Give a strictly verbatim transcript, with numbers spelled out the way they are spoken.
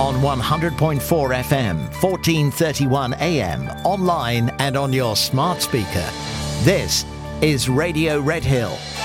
on one hundred point four F M, fourteen thirty-one A M, online and on your smart speaker. This is Radio Red Hill.